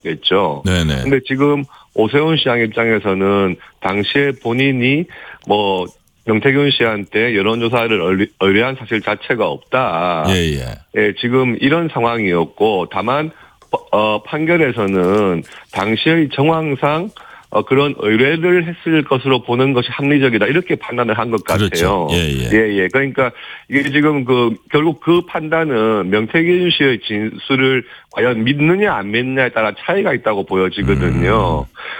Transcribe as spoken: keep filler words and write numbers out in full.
겠죠. 네네. 근데 지금 오세훈 시장 입장에서는 당시에 본인이 뭐 명태균 씨한테 여론조사를 의뢰한 사실 자체가 없다. 예예. 예, 지금 이런 상황이었고 다만 어, 판결에서는 당시의 정황상 어, 그런 의뢰를 했을 것으로 보는 것이 합리적이다. 이렇게 판단을 한 것 같아요. 그렇죠. 예, 예. 예, 예. 그러니까 이게 지금 그, 결국 그 판단은 명태균 씨의 진술을 과연 믿느냐 안 믿느냐에 따라 차이가 있다고 보여지거든요. 음.